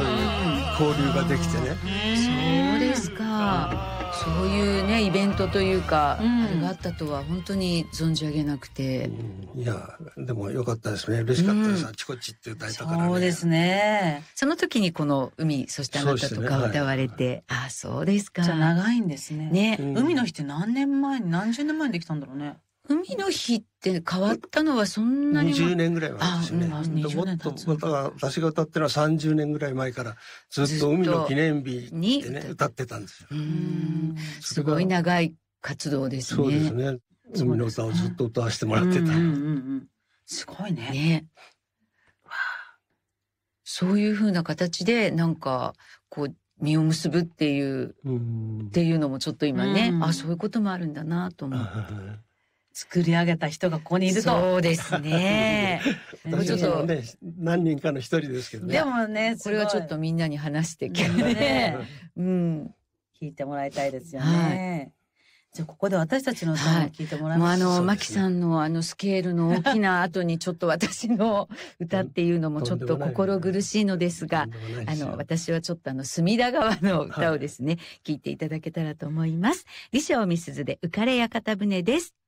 そういう交流ができてね。 そうですか。そういうねイベントというか、あれがあったとは本当に存じ上げなくて、 いやでも良かったですね。嬉しかったです。あちこちって歌えたからね。 そうですね。 その時にこの海そしてあなたとか歌われて、あ、そうですか。 じゃあ長いんですね。 ね、 海の日って何十年前にできたんだろうね。 海の日って変わったのはそんなに 20年ぐらい前ですね。も 20年経っと私が歌ってるのは30年ぐらい前からずっと海の記念日でね歌ってたんですよ。 すごい長い活動ですね。 そうですね。海の歌をずっと歌わせてもらってた。 すごいね。 ね。そういう風な形でなんかこう実を結ぶっていうのもちょっと今ね、あ、そういうこともあるんだなと思って。 作り上げた人がここにいると。 そうですね。 私もね、何人かの一人ですけどね。 でもね、 これはちょっとみんなに話してね、 聞いてもらいたいですよね。じゃあここで私たちの歌も聞いてもらいます。 もうマキさんのスケールの大きな後にちょっと私の歌っていうのもちょっと心苦しいのですが、私はちょっと隅田川の歌をですね、聞いていただけたらと思います。李承美鈴で浮かれ屋形船です。